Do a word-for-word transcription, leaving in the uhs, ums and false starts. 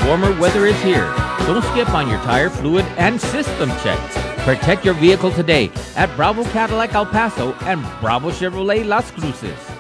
warmer weather is here. Don't skip on your tire, fluid, and system checks. Protect your vehicle today at Bravo Cadillac El Paso and Bravo Chevrolet Las Cruces.